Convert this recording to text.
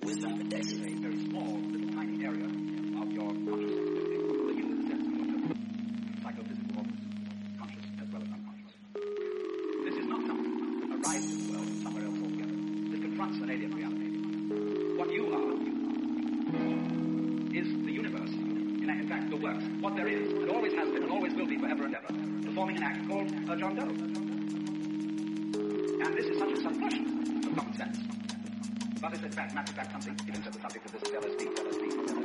Wisdom for this. A very small, little tiny area of your consciousness. For you, in the sense of psychophysical or conscious as well as unconscious. This is not something that arrives in the world somewhere else altogether. This confronts an alien reality. What you are is the universe. In fact, the works, what there is, and always has been and always will be forever and ever, performing an act called a John Doe. And this is such a subversion of common sense. But is in fact, matter of fact, something, even to the subject of this LSD.